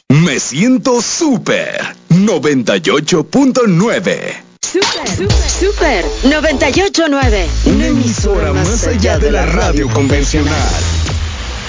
Me siento súper 98.9. Super 98.9. Una emisora más allá de la radio convencional.